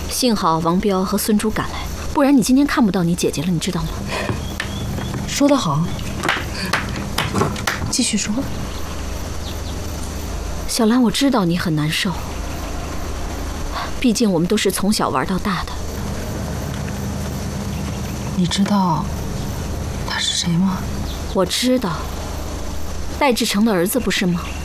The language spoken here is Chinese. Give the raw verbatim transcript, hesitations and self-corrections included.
幸好王彪和孙珠赶来，不然你今天看不到你姐姐了，你知道吗？ 说得好，继续说。 小兰，我知道你很难受，毕竟我们都是从小玩到大的。 你知道他是谁吗？ 我知道，戴志成的儿子不是吗？